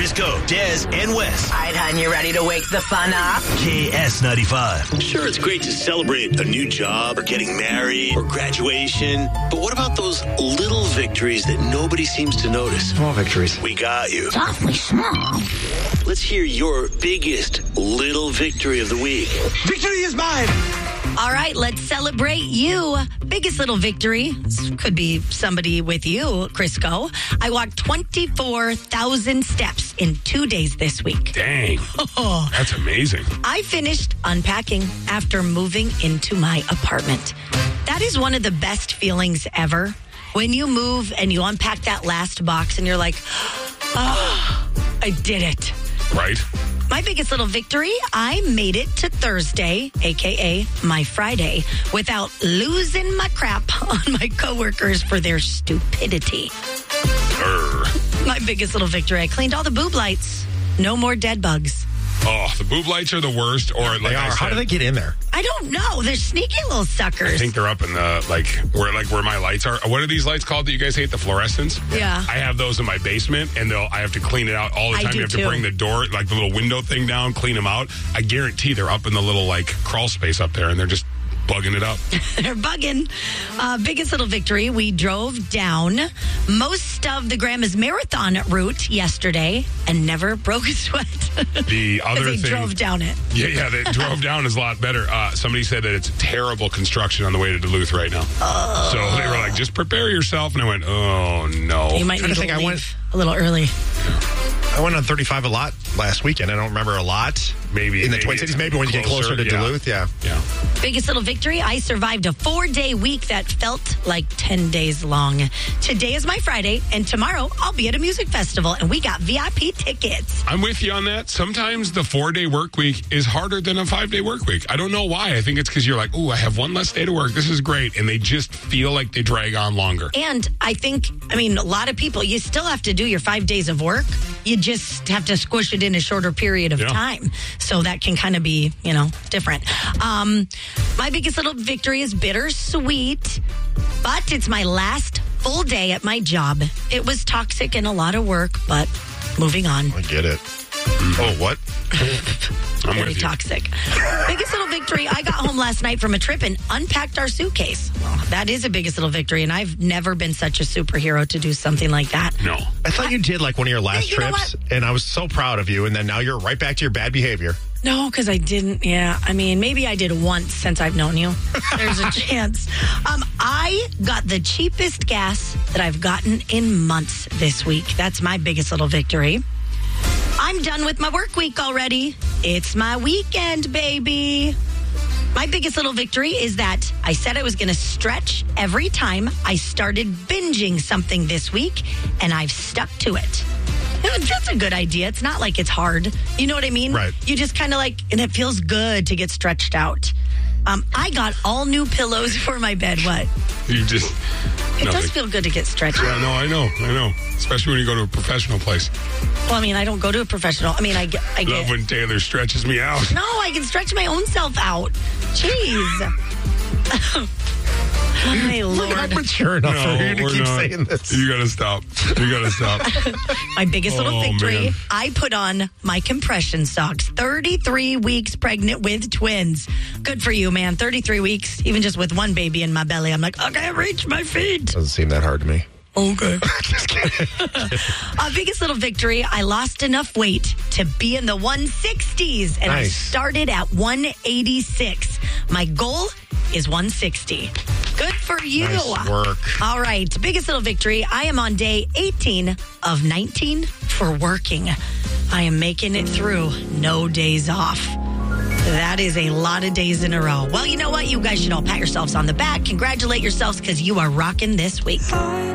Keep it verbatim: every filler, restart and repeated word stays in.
Crisco, Des, and Wes. All right, hon, you ready to wake the fun up? K S ninety-five. Sure, it's great to celebrate a new job or getting married or graduation, but what about those little victories that nobody seems to notice? Small victories. We got you. It's awfully small. Let's hear your biggest little victory of the week. Victory is mine! All right, let's celebrate you. Biggest little victory. This could be somebody with you, Crisco. I walked twenty-four thousand steps in two days this week. Dang. That's amazing. I finished unpacking after moving into my apartment. That is one of the best feelings ever. When you move and you unpack that last box and you're like, oh, I did it. Right? My biggest little victory, I made it to Thursday, a k a my Friday, without losing my crap on my coworkers for their stupidity. Urgh. My biggest little victory, I cleaned all the boob lights. No more dead bugs. Oh, the boob lights are the worst. Or like They I are. said, How do they get in there? I don't know. They're sneaky little suckers. I think they're up in the, like, where like where my lights are. What are these lights called that you guys hate? The fluorescents? Yeah. I have those in my basement, and they'll I have to clean it out all the I time. do You have too. to bring the door, like the little window thing down, clean them out. I guarantee they're up in the little, like, crawl space up there, and they're just bugging it up. They're bugging. Uh, biggest little victory, we drove down most of the Grandma's Marathon route yesterday and never broke a sweat. The other they thing. drove down it. Yeah, yeah, they drove down is a lot better. Uh, somebody said that it's terrible construction on the way to Duluth right now. Oh. So they were like, just prepare yourself. And I went, oh, no. You might trying need to to think, I leave went- a little early. I went on thirty-five a lot last weekend. I don't remember a lot. Maybe In the maybe Twin it's Cities, maybe when you get closer to yeah. Duluth, yeah. Yeah. Biggest little victory, I survived a four-day week that felt like ten days long. Today is my Friday, and tomorrow I'll be at a music festival, and we got V I P tickets. I'm with you on that. Sometimes the four-day work week is harder than a five-day work week. I don't know why. I think it's because you're like, ooh, I have one less day to work. This is great. And they just feel like they drag on longer. And I think, I mean, a lot of people, you still have to do your five days of work. You just have to squish it in a shorter period of Yeah. time. So that can kind of be, you know, different. Um, my biggest little victory is bittersweet, but it's my last full day at my job. It was toxic and a lot of work, but moving on. I get it. Oh, what? I'm Very with you. toxic. Biggest little victory, I got home last night from a trip and unpacked our suitcase. Well, that is a biggest little victory, and I've never been such a superhero to do something like that. No. I thought you did like one of your last You know trips, and I was so proud of you, and then now you're right back to your bad behavior. No, because I didn't. Yeah, I mean, maybe I did once since I've known you. There's a chance. Um, I got the cheapest gas that I've gotten in months this week. That's my biggest little victory. I'm done with my work week already. It's my weekend, baby. My biggest little victory is that I said I was going to stretch every time I started binging something this week, and I've stuck to it. And that's a good idea. It's not like it's hard. You know what I mean? Right. You just kind of like, and it feels good to get stretched out. Um, I got all new pillows for my bed. What? You just. It nothing. does feel good to get stretched Yeah, out. no, I know. I know. Especially when you go to a professional place. Well, I mean, I don't go to a professional. I mean, I get. I Love get when Taylor stretches me out. no, I can stretch my own self out. Jeez. My We're not Lord. mature enough for you to we're keep not. saying this. You gotta stop. You gotta stop. My biggest little Oh, victory, man. I put on my compression socks. thirty-three weeks pregnant with twins. Good for you, man. thirty-three weeks, even just with one baby in my belly. I'm like, I can't reach my feet. Doesn't seem that hard to me. Okay. Just kidding. Uh, biggest little victory, I lost enough weight to be in the one sixties, and I Nice. started at one eighty-six. My goal is one sixty. Good for you. Nice work. All right, biggest little victory, I am on day eighteen of nineteen for working. I am making it through, no days off. That is a lot of days in a row. Well, you know what? You guys should all pat yourselves on the back. Congratulate yourselves because you are rocking this week.